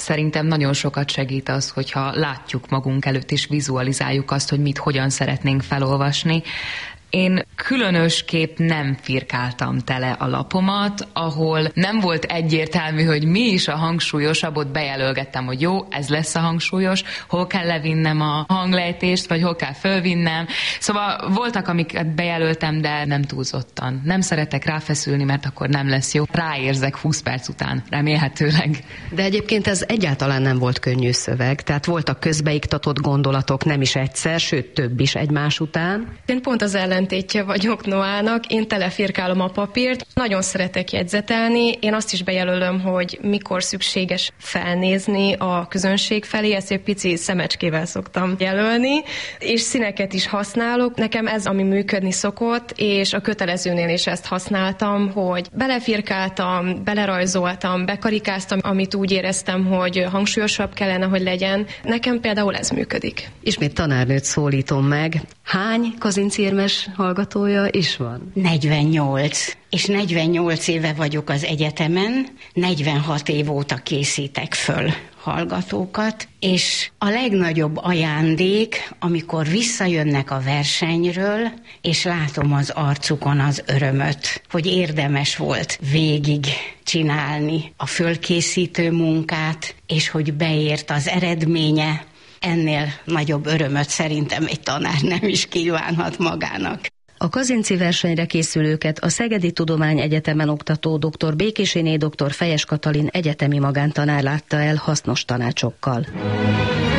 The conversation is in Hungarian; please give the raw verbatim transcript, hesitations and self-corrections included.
Szerintem nagyon sokat segít az, hogyha látjuk magunk előtt és vizualizáljuk azt, hogy mit hogyan szeretnénk felolvasni. Én különösképp nem firkáltam tele a lapomat, ahol nem volt egyértelmű, hogy mi is a hangsúlyosabb, ott bejelölgettem, hogy jó, ez lesz a hangsúlyos, hol kell levinnem a hanglejtést, vagy hol kell fölvinnem. Szóval voltak, amiket bejelöltem, de nem túlzottan. Nem szeretek ráfeszülni, mert akkor nem lesz jó. Ráérzek húsz perc után, remélhetőleg. De egyébként ez egyáltalán nem volt könnyű szöveg, tehát voltak közbeiktatott gondolatok, nem is egyszer, sőt több is egymás után. Én pont az ellentétje vagyok Noának, én telefirkálom a papírt, nagyon szeretek jegyzetelni, én azt is bejelölöm, hogy mikor szükséges felnézni a közönség felé, ezt egy pici szemecskével szoktam jelölni, és színeket is használok, nekem ez, ami működni szokott, és a kötelezőnél is ezt használtam, hogy belefirkáltam, belerajzoltam, bekarikáztam, amit úgy éreztem, hogy hangsúlyosabb kellene, hogy legyen. Nekem például ez működik. Ismét tanárnőt szólítom meg. Hány Kazinczy Érmes hallgatója is van? negyvennyolc. És negyvennyolc éve vagyok az egyetemen, negyvenhat év óta készítek föl hallgatókat, és a legnagyobb ajándék, amikor visszajönnek a versenyről, és látom az arcukon az örömöt, hogy érdemes volt végig csinálni a fölkészítő munkát, és hogy beért az eredménye. Ennél nagyobb örömöt szerintem egy tanár nem is kívánhat magának. A Kazinczy versenyre készülőket a Szegedi Tudományegyetemen oktató dr. Békéséné dr. Fejes Katalin egyetemi magántanár látta el hasznos tanácsokkal.